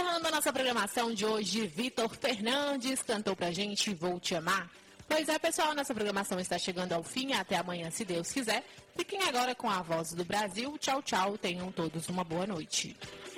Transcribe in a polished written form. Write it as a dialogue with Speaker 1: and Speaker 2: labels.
Speaker 1: Encerrando a nossa programação de hoje, Vitor Fernandes cantou pra gente Vou Te Amar. Pois é, pessoal, nossa programação está chegando ao fim. Até amanhã, se Deus quiser. Fiquem agora com a Voz do Brasil. Tchau, tchau. Tenham todos uma boa noite.